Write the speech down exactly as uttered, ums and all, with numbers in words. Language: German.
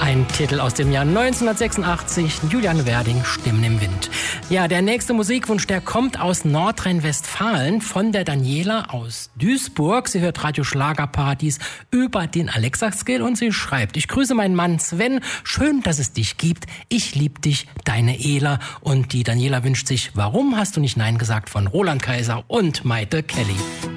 Ein Titel aus dem Jahr neunzehnhundertsechsundachtzig, Julian Werding, Stimmen im Wind. Ja, der nächste Musikwunsch, der kommt aus Nordrhein-Westfalen von der Daniela aus Duisburg. Sie hört Radio Schlagerparadies über den Alexa-Skill und sie schreibt: Ich grüße meinen Mann Sven, schön, dass es dich gibt. Ich lieb dich, deine Ela. Und die Daniela wünscht sich Warum hast du nicht Nein gesagt von Roland Kaiser und Maite Kelly.